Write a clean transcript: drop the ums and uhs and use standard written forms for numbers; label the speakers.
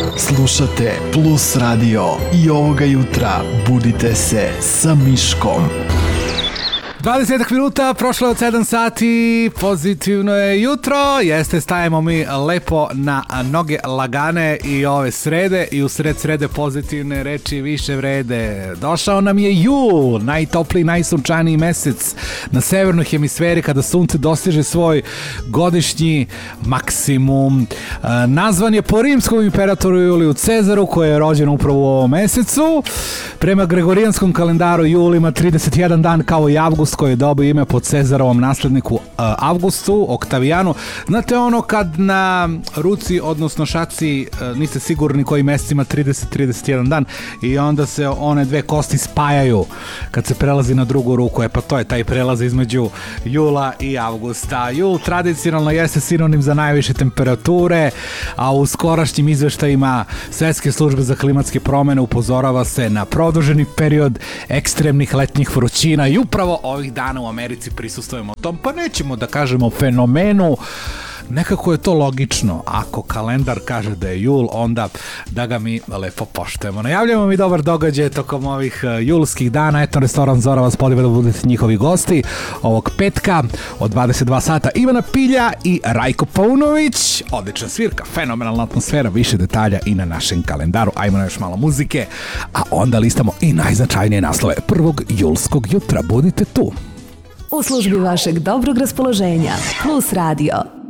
Speaker 1: Slušate Plus Radio i ovoga jutra budite se sa Miškom.
Speaker 2: 20 minuta, prošlo je od 7 sati, pozitivno je jutro, stajemo mi lepo na noge lagane i ove srede i u srede pozitivne reči više vrede. Došao nam je jul, najtopliji, najsunčaniji mesec na severnoj hemisferi kada sunce dostiže svoj godišnji maksimum. Nazvan je po rimskom imperatoru Juliju Cezaru koji je rođen upravo u ovom mesecu. Prema gregorijanskom kalendaru jul ima 31 dan kao i avgust koji je dobio ime po Cezarovom nasledniku Avgustu, Oktavijanu. Znate ono kad na ruci, odnosno šaci, niste sigurni koji mesec ima 30-31 dan i onda se one dve kosti spajaju kad se prelazi na drugu ruku. Pa to je taj prelaz između jula i avgusta. Jul tradicionalno jeste sinonim za najviše temperature, a u skorašnjim izveštajima Svetske službe za klimatske promene upozorava se na produženi period ekstremnih letnjih vrućina i upravo ovih dana u Americi prisustvujemo tom, pa nećemo da kažemo fenomenu, nekako je to logično. Ako kalendar kaže da je jul, onda da ga mi lepo poštujemo. Najavljamo mi dobar događaj tokom ovih julskih dana. Eto, restoran Zora vas poziva da budete njihovi gosti ovog petka od 22 sata. Ivana Pilja i Rajko Paunović. Odlična svirka, fenomenalna atmosfera, više detalja i na našem kalendaru. Ajmo na još malo muzike, a onda listamo i najznačajnije naslove prvog julskog jutra. Budite tu.
Speaker 3: U službi vašeg dobrog raspoloženja. Plus Radio.